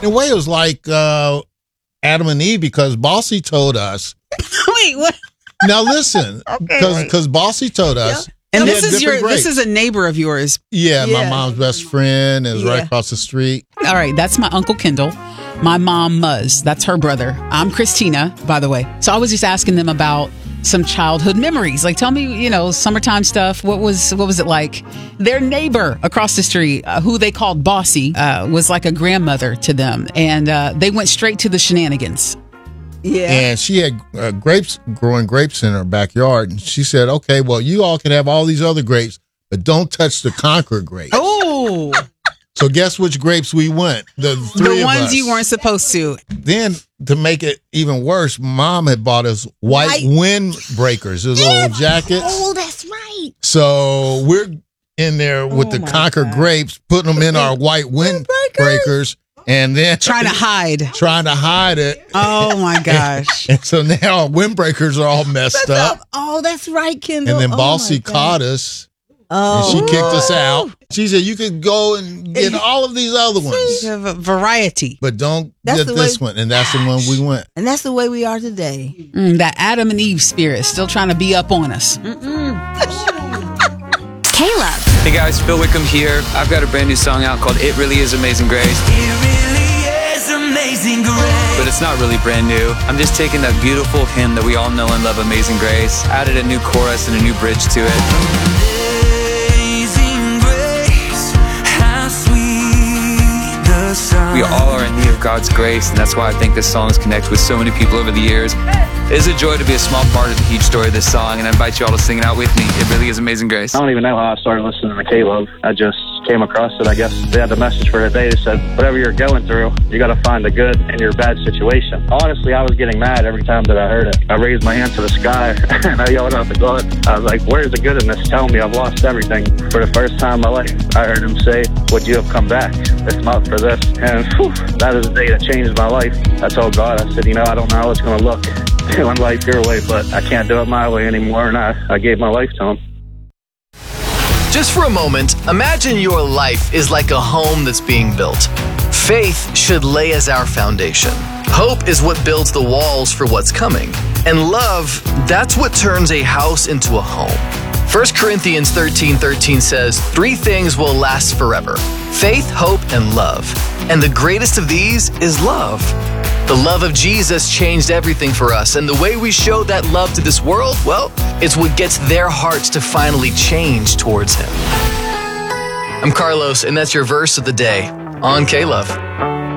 In a way, it was like Adam and Eve because Bossy told us. Wait, what? Now listen, because Bossy told us. Yep. And this is a neighbor of yours. Yeah, my mom's best friend is right across the street. All right, that's my Uncle Kendall. My mom, Muzz, that's her brother. I'm Christina, by the way. So I was just asking them about some childhood memories. Like, tell me, summertime stuff. What was it like? Their neighbor across the street, who they called Bossy, was like a grandmother to them. And they went straight to the shenanigans. Yeah. And she had growing grapes in her backyard. And she said, okay, well, you all can have all these other grapes, but don't touch the Concord grapes. Oh. So guess which grapes we went? The ones you weren't supposed to. Then, to make it even worse, Mom had bought us white windbreakers, those little jackets. Oh, that's right. So we're in there with the Concord grapes, putting them in our white windbreakers. And then trying to hide it. Oh my gosh. And so now our windbreakers are all messed up. Oh, that's right, Kendall. And then Bossy caught us. And she kicked us out. She said, you could go and get all of these other ones. You have a variety. But don't get this one. And that's the one we went. And that's the way we are today. That Adam and Eve spirit still trying to be up on us. Caleb. Hey guys, Phil Wickham here. I've got a brand new song out called It Really Is Amazing Grace. It really is amazing grace. But it's not really brand new. I'm just taking that beautiful hymn that we all know and love, Amazing Grace, added a new chorus and a new bridge to it. Amazing grace, how sweet the sound. We all are in need of God's grace, and that's why I think this song has connected with so many people over the years. It is a joy to be a small part of the huge story of this song, and I invite you all to sing it out with me. It really is Amazing Grace. I don't even know how I started listening to Caleb. I just came across it. I guess they had the message for today. They said, whatever you're going through, you got to find the good in your bad situation. Honestly, I was getting mad every time that I heard it. I raised my hand to the sky, and I yelled out to God. I was like, where's the good in this? Tell me I've lost everything. For the first time in my life, I heard him say, would you have come back if not for this? And that is the day that changed my life. I told God, I said, I don't know how it's going to look doing life your way, but I can't do it my way anymore, and I gave my life to him. Just for a moment, imagine your life is like a home that's being built. Faith should lay as our foundation. Hope is what builds the walls for what's coming. And love, that's what turns a house into a home. 1 Corinthians 13:13 says, 3 things will last forever: faith, hope, and love. And the greatest of these is love. The love of Jesus changed everything for us, and the way we show that love to this world, well, it's what gets their hearts to finally change towards Him. I'm Carlos, and that's your verse of the day on K-Love.